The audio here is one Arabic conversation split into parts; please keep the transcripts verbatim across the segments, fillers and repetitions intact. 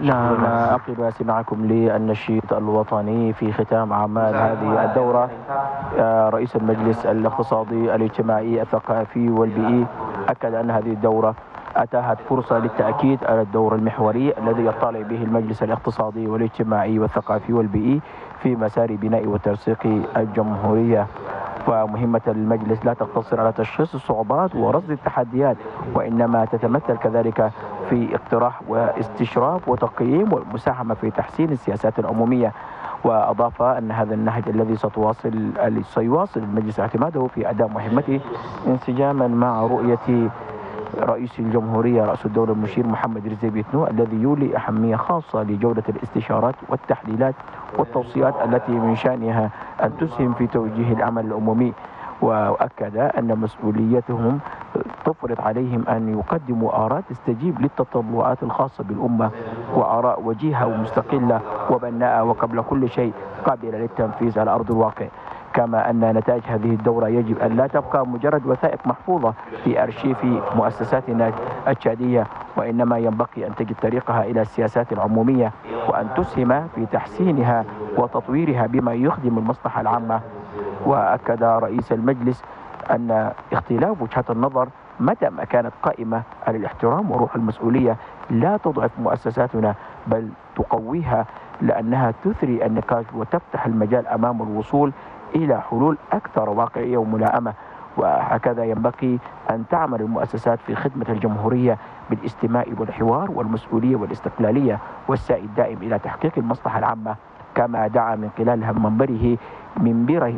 نعم، أقل سماعكم للنشيد الوطني في ختام أعمال هذه الدورة. رئيس المجلس الاقتصادي الاجتماعي الثقافي والبيئي أكد أن هذه الدورة أتاحت فرصة للتأكيد على الدور المحوري الذي يطالع به المجلس الاقتصادي والاجتماعي والثقافي والبيئي في مسار بناء وترسيق الجمهورية. ومهمة المجلس لا تقتصر على تشخيص الصعوبات ورصد التحديات، وإنما تتمثل كذلك في اقتراح واستشراف وتقييم والمساهمة في تحسين السياسات العمومية. وأضاف أن هذا النهج الذي ستواصل سيواصل المجلس اعتماده في أداء مهمته انسجاما مع رؤية رئيس الجمهورية رئيس الدولة المشير محمد رزق بيتنو، الذي يولي أهمية خاصة لجودة الاستشارات والتحليلات والتوصيات التي من شأنها أن تسهم في توجيه العمل العمومي. وأكد أن مسؤوليتهم تفرض عليهم أن يقدموا آراء تستجيب للتطلعات الخاصة بالأمة، وآراء وجيهة ومستقلة وبناءة وقبل كل شيء قابلة للتنفيذ على أرض الواقع. كما أن نتائج هذه الدورة يجب أن لا تبقى مجرد وثائق محفوظة في أرشيف مؤسساتنا التشادية، وإنما ينبغي أن تجد طريقها إلى السياسات العمومية وأن تسهم في تحسينها وتطويرها بما يخدم المصلحة العامة. وأكد رئيس المجلس أن اختلاف وجهات النظر متى ما كانت قائمة على الاحترام وروح المسؤولية لا تضعف مؤسساتنا بل تقويها، لأنها تثري النقاش وتفتح المجال أمام الوصول إلى حلول أكثر واقعية وملائمة. وهكذا ينبغي أن تعمل المؤسسات في خدمة الجمهورية بالاستماع والحوار والمسؤولية والاستقلالية والسعي الدائم إلى تحقيق المصلحة العامة. كما دعا من خلال منبره منبره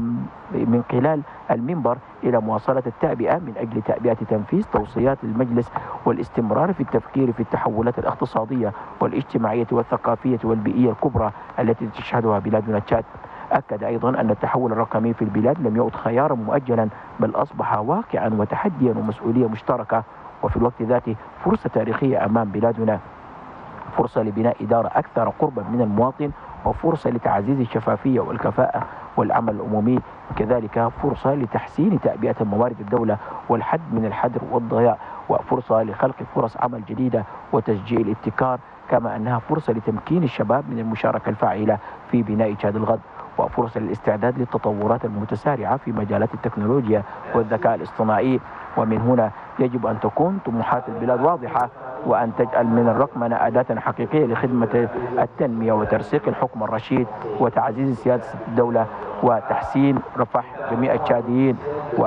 من خلال المنبر إلى مواصلة التعبئة من أجل تعبئة تنفيذ توصيات المجلس والاستمرار في التفكير في التحولات الاقتصادية والاجتماعية والثقافية والبيئية الكبرى التي تشهدها بلادنا تشاد. أكد أيضا أن التحول الرقمي في البلاد لم يعد خيارا مؤجلا بل أصبح واقعا وتحديا ومسؤولية مشتركة، وفي الوقت ذاته فرصة تاريخية أمام بلادنا، فرصة لبناء إدارة أكثر قربا من المواطن، وفرصة لتعزيز الشفافية والكفاءة والعمل العمومي، وكذلك فرصة لتحسين تعبئة موارد الدولة والحد من الحدر والضياع، وفرصة لخلق فرص عمل جديدة وتشجيع الابتكار، كما أنها فرصة لتمكين الشباب من المشاركة الفاعلة في بناء تشاد الغد، وفرصة للاستعداد للتطورات المتسارعة في مجالات التكنولوجيا والذكاء الاصطناعي. ومن هنا يجب أن تكون طموحات البلاد واضحة، وأن تجعل من الرقمنة أداة حقيقية لخدمة التنمية وترسيق الحكم الرشيد وتعزيز سيادة الدولة وتحسين رفح جميع التشاديين.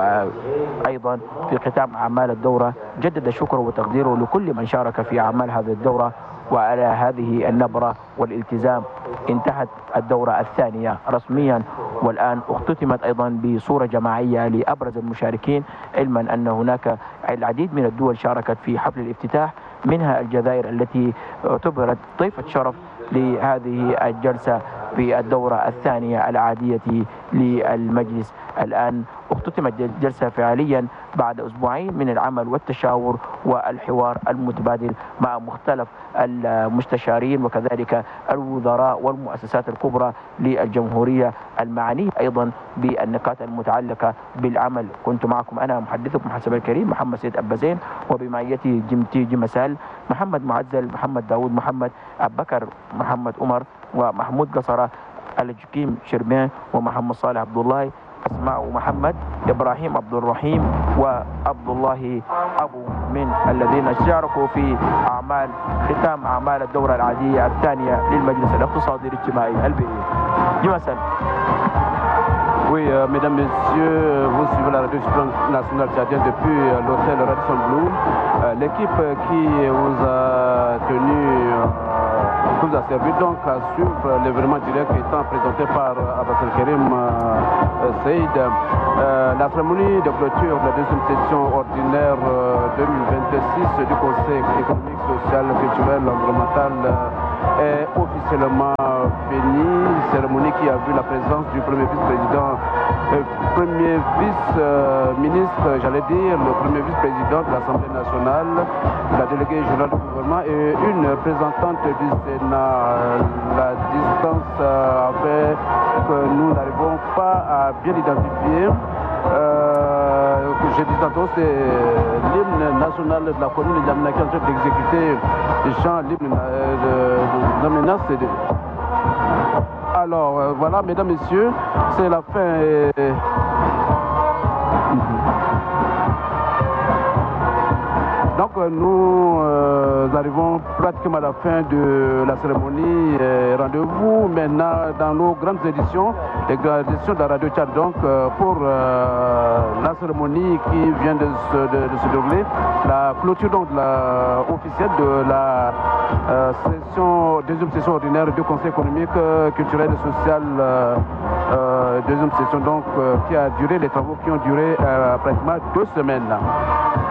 وأيضا في ختام أعمال الدورة جدد شكره وتقديره لكل من شارك في أعمال هذه الدورة. وعلى هذه النبرة والالتزام انتهت الدورة الثانية رسميا، والآن اختتمت أيضا بصورة جماعية لأبرز المشاركين، علما أن هناك العديد من الدول شاركت في حفل الافتتاح، منها الجزائر التي اعتبرت ضيفة شرف لهذه الجلسة في الدورة الثانية العادية للمجلس. الآن اختتمت الجلسة فعليا بعد أسبوعين من العمل والتشاور والحوار المتبادل مع مختلف المستشارين وكذلك الوزراء والمؤسسات الكبرى للجمهورية المعنية أيضا بالنقاط المتعلقة بالعمل. كنت معكم أنا محدثكم حسب الكريم محمد سيد أبازين، وبمعيتي جمتي جمسال محمد معزل محمد داود محمد أبكر محمد عمر ومحمود قصرة الجكيم شربين ومحمد صالح عبد الله أسماء محمد إبراهيم عبد الرحيم وعبد الله أبو من الذين شاركوا في أعمال ختام أعمال الدورة العادية الثانية للمجلس الاقتصادي الاجتماعي البيئي. جمسال. Oui, euh, mesdames, messieurs, vous suivez la radio nationale tchadienne depuis euh, l'hôtel Radisson Blu. Euh, L'équipe qui vous a tenu, euh, vous a servi donc à suivre l'événement direct étant présenté par euh, Abbas Karim euh, Saïd. Euh, la cérémonie de clôture de la deuxième session ordinaire euh, deux mille vingt-six du Conseil économique, social, culturel, environnemental euh, est officiellement finie. Cérémonie qui a vu la présence du premier vice-président, euh, premier vice-ministre, euh, j'allais dire, le premier vice-président de l'Assemblée nationale, la déléguée générale du gouvernement et une représentante du Sénat. La distance euh, a fait que nous n'arrivons pas à bien identifier Euh, je dis tantôt, c'est l'hymne national de la commune de N'Djamena qui est en train d'exécuter les chants, l'hymne de N'Djamena. Alors, euh, voilà, mesdames, messieurs, c'est la fin. Et... Donc nous euh, arrivons pratiquement à la fin de la cérémonie. Rendez-vous maintenant dans nos grandes éditions, les grandes éditions de la Radio Tchad, donc euh, pour euh, la cérémonie qui vient de se, de, de se dérouler, la clôture donc, de la, officielle de la euh, session, deuxième session ordinaire du Conseil économique, culturel et social, euh, euh, deuxième session donc euh, qui a duré, les travaux qui ont duré euh, pratiquement deux semaines.